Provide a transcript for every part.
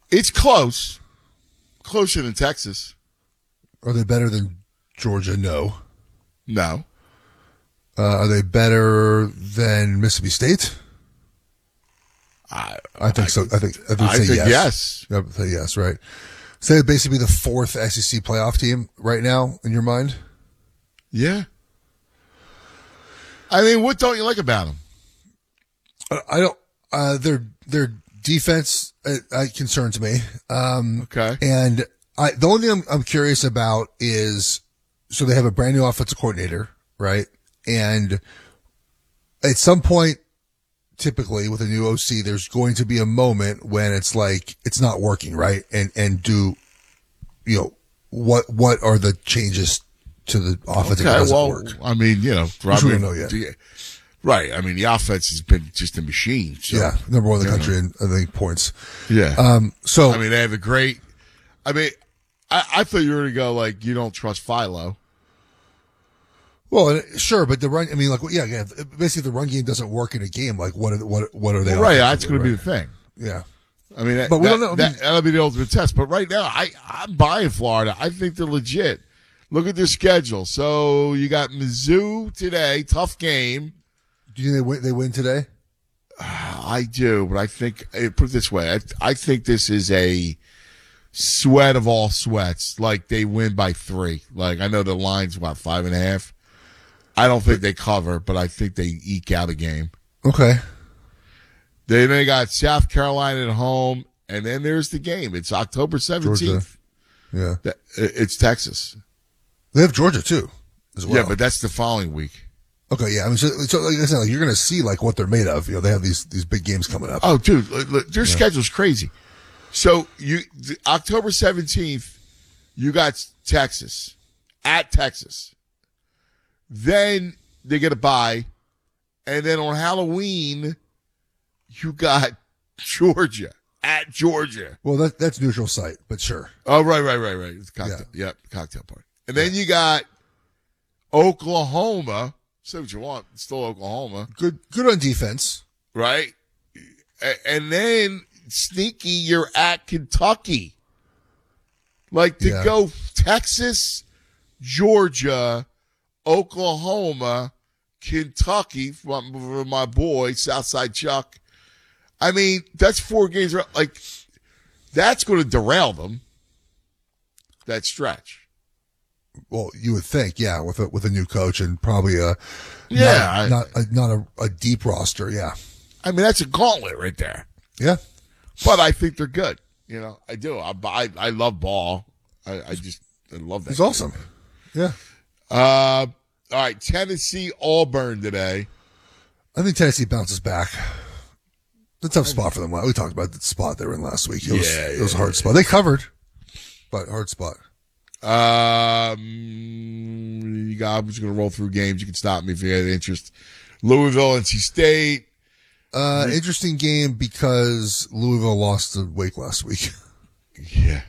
It's close. Closer than Texas. Are they better than Georgia? No. No. Are they better than Mississippi State? I think so. I think yes. I would say yes, right. So they're basically the fourth SEC playoff team right now in your mind? Yeah. I mean, what don't you like about them? I don't. Their defense concerns me. Okay. And the only thing I'm curious about is, so they have a brand new offensive coordinator, right? And at some point, typically with a new OC, there's going to be a moment when it's like it's not working, right? And do what are the changes to the offense that doesn't work? I mean, we don't know yet. Right. I mean, the offense has been just a machine. So, yeah, number one in the country in, I think, points. Yeah. So I mean, they have a great. I mean, I thought you were going to go like you don't trust Philo. Well, sure, but the run. I mean, again, basically the run game doesn't work in a game. Like, what are they? Right. That's going to be the thing. Yeah. I mean, but we don't know. That'll be the ultimate test. But right now, I'm buying Florida. I think they're legit. Look at their schedule. So you got Mizzou today, tough game. Do you think they win today? I do, but I think, put it this way, I think this is a sweat of all sweats. Like they win by 3. Like I know the line's about 5.5. I don't think they cover, but I think they eke out a game. Okay. They got South Carolina at home, and then there's the game. It's October 17th. Georgia. Yeah. It's Texas. They have Georgia too, as well. Yeah, but that's the following week. Okay, yeah. I mean, so like I said, you're going to see like what they're made of. They have these big games coming up. Oh, dude, their schedule's crazy. So October 17th, you got Texas at Texas. Then they get a bye, and then on Halloween, you got Georgia at Georgia. Well, that's neutral site, but sure. Oh, right. It's cocktail. Yeah. Yep, cocktail party. And then you got Oklahoma. Say what you want. It's still Oklahoma. Good on defense. Right? And then, sneaky, you're at Kentucky. Like, to go Texas, Georgia, Oklahoma, Kentucky, from my boy, Southside Chuck. I mean, that's 4 games. Like, that's going to derail them. That stretch. Well, you would think, yeah, with a new coach and probably not a deep roster, yeah. I mean, that's a gauntlet right there. Yeah, but I think they're good. I do. I love Ball. I love that. He's awesome. Yeah. All right, Tennessee Auburn today. I think Tennessee bounces back. It's a tough spot for them. We talked about the spot they were in last week. It was a hard spot. They covered, but hard spot. I'm just going to roll through games. You can stop me if you have interest. Louisville, NC State. Interesting game because Louisville lost to Wake last week. Yeah.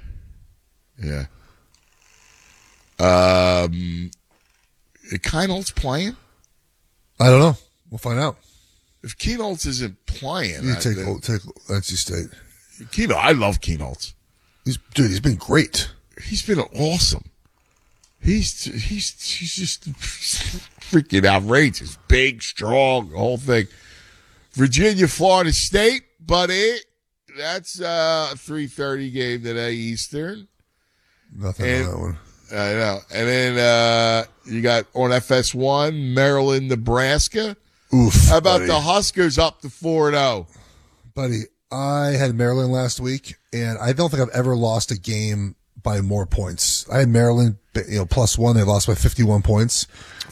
Keynote's playing? I don't know. We'll find out. If Keynote isn't playing, you take NC State. Keynote, I love Keynote. He's been great. He's been awesome. He's just freaking outrageous. Big, strong, the whole thing. Virginia, Florida State, buddy. That's a 3:30 game today, Eastern. Nothing on that one. I know. And then you got on FS1, Maryland, Nebraska. Oof. How about the Huskers up to 4-0? Buddy, I had Maryland last week, and I don't think I've ever lost a game by more points. I had Maryland, +1. They lost by 51 points.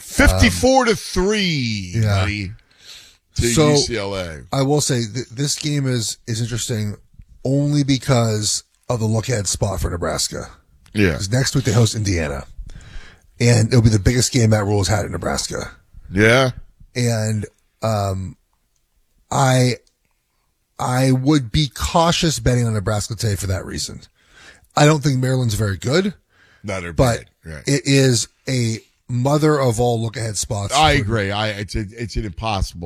54-3, buddy, to UCLA. I will say this game is interesting only because of the look-ahead spot for Nebraska. Yeah. Because next week they host Indiana, and it'll be the biggest game Matt Rule has had in Nebraska. Yeah. And I would be cautious betting on Nebraska today for that reason. I don't think Maryland's very good. No, they're but bad. Right. It is a mother of all look-ahead spots. I agree. It's an impossible